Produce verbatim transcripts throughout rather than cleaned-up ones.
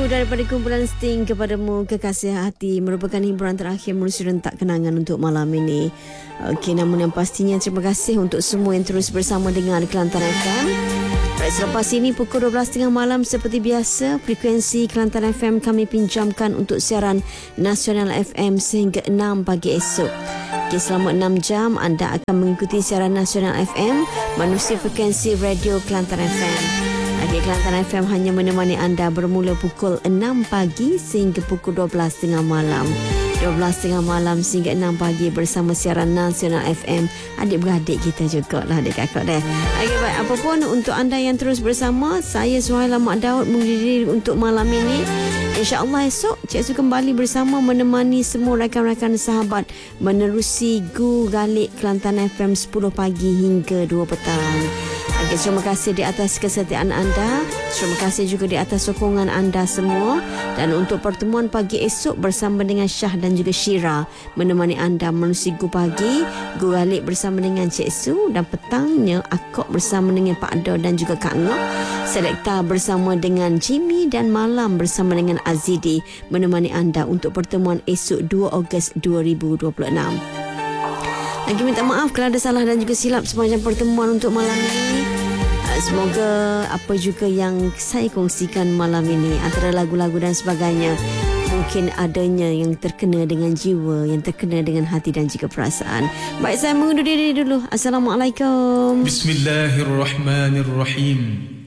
daripada kumpulan Sting Kepadamu Kekasih Hati merupakan hiburan terakhir menuju rentak kenangan untuk malam ini. Okey, namun yang pastinya terima kasih untuk semua yang terus bersama dengan Kelantan F M. Baik, selepas ini pukul dua belas tiga puluh malam seperti biasa, frekuensi Kelantan F M kami pinjamkan untuk siaran nasional F M sehingga enam pagi esok. Okey, selama enam jam anda akan mengikuti siaran nasional F M menerusi frekuensi radio Kelantan F M. Okey, Kelantan F M hanya menemani anda bermula pukul enam pagi sehingga pukul dua belas tiga puluh malam. dua belas tiga puluh malam sehingga enam pagi bersama siaran nasional F M. Adik-beradik kita juga lah, adik kakak deh. Okey, baik, apapun untuk anda yang terus bersama, saya Suhaila Mak Daud mengundur diri untuk malam ini. InsyaAllah esok Cik Su kembali bersama menemani semua rakan-rakan sahabat menerusi Gu Galik Kelantan F M sepuluh pagi hingga dua petang. Okay, terima kasih di atas kesetiaan anda. Terima kasih juga di atas sokongan anda semua. Dan untuk pertemuan pagi esok bersama dengan Syah dan juga Syira menemani anda menerusi Gu Pagi, Gu Galik bersama dengan Cik Su, dan petangnya Akok bersama dengan Pak Do dan juga Kak Ngok, Selekta bersama dengan Jimmy, dan malam bersama dengan Azidi menemani anda untuk pertemuan esok dua Ogos dua ribu dua puluh enam. Lagi minta maaf kalau ada salah dan juga silap sepanjang pertemuan untuk malam ini. Semoga apa juga yang saya kongsikan malam ini, antara lagu-lagu dan sebagainya, mungkin adanya yang terkena dengan jiwa, yang terkena dengan hati dan juga perasaan. Baik, saya mengundur diri dulu. Assalamualaikum. Bismillahirrahmanirrahim.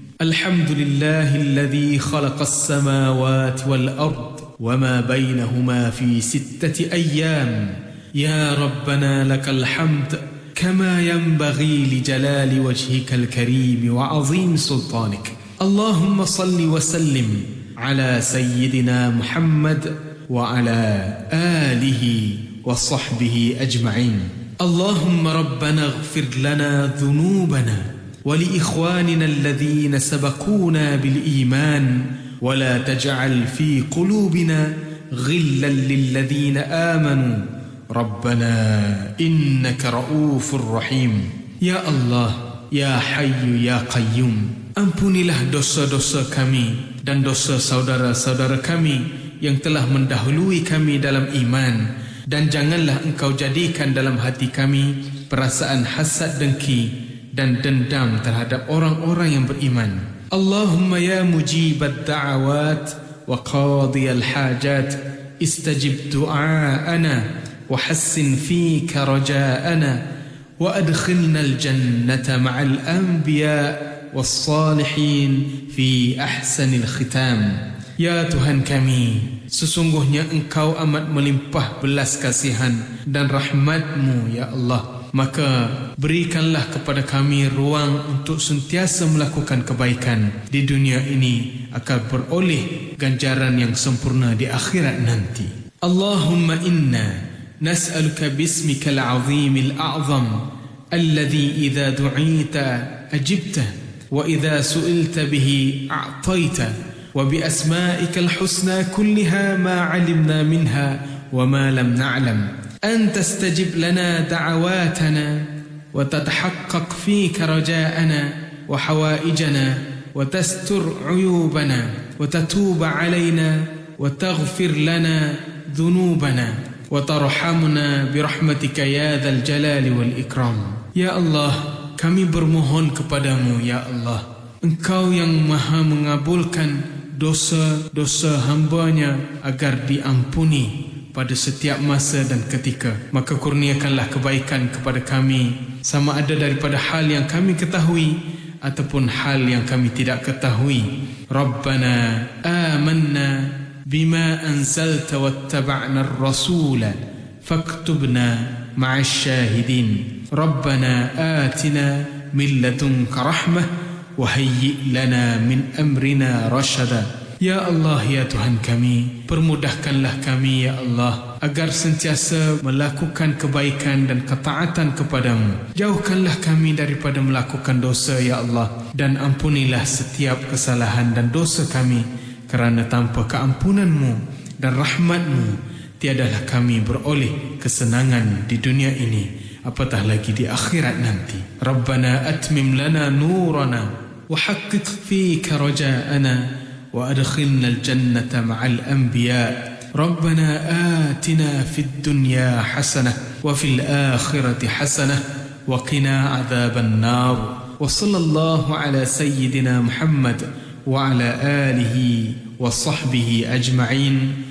Alhamdulillahilladzi khalaqas samawati wal ard wama bainahuma fi sittati ayyam. يا ربنا لك الحمد كما ينبغي لجلال وجهك الكريم وعظيم سلطانك. اللهم صل وسلم على سيدنا محمد وعلى آله وصحبه أجمعين. اللهم ربنا اغفر لنا ذنوبنا ولإخواننا الذين سبقونا بالإيمان ولا تجعل في قلوبنا غلا للذين آمنوا ربنا إنك رؤوف رحيم. Ya Allah, Ya Hayyu Ya Qayyum, ampunilah dosa-dosa kami dan dosa saudara-saudara kami yang telah mendahului kami dalam iman, dan janganlah Engkau jadikan dalam hati kami perasaan hasad, dengki dan dendam terhadap orang-orang yang beriman. Allahumma ya mujibad da'awat wa qadiyal hajat, istajib du'aana وحسن فيك رجاءنا وأدخلنا الجنة مع الأنبياء والصالحين في أحسن الختام. Ya Tuhan kami, sesungguhnya Engkau amat melimpah belas kasihan dan rahmat-Mu, Ya Allah. Maka berikanlah kepada kami ruang untuk sentiasa melakukan kebaikan di dunia ini agar beroleh ganjaran yang sempurna di akhirat nanti. Allahumma inna نسألك باسمك العظيم الأعظم الذي إذا دعيت أجبته وإذا سئلت به أعطيته وبأسمائك الحسنى كلها ما علمنا منها وما لم نعلم أن تستجب لنا دعواتنا وتتحقق فيك رجاءنا وحوائجنا وتستر عيوبنا وتتوب علينا وتغفر لنا ذنوبنا وترحمنا برحمتك يا ذا الجلال والإكرام. Ya Allah, kami bermohon kepadamu, Ya Allah, Engkau yang maha mengabulkan dosa-dosa hambanya agar diampuni pada setiap masa dan ketika. Maka kurniakanlah kebaikan kepada kami, sama ada daripada hal yang kami ketahui ataupun hal yang kami tidak ketahui. Rabbana amanna بما أنزلت واتبعنا الرسول فاكتبنا مع الشاهدين. ربنا آتنا من لدنك رحمة وهيئ لنا من أمرنا رشدا. Ya Allah, Ya Tuhan kami, permudahkanlah kami, Ya Allah, agar sentiasa melakukan kebaikan dan ketaatan kepadamu. Jauhkanlah kami daripada melakukan dosa, Ya Allah, dan ampunilah setiap kesalahan dan dosa kami, kerana tanpa keampunan-Mu dan rahmat-Mu tiadalah kami beroleh kesenangan di dunia ini, apatah lagi di akhirat nanti. Rabbana atmim lana nurana wa haqqiq fika raja'ana وأدخلنا الجنة مع الأنبياء. ربنا آتنا في الدنيا حسنة وفي الآخرة حسنة وقنا عذاب النار. وصلى الله على سيدنا محمد وعلى آله وصحبه أجمعين.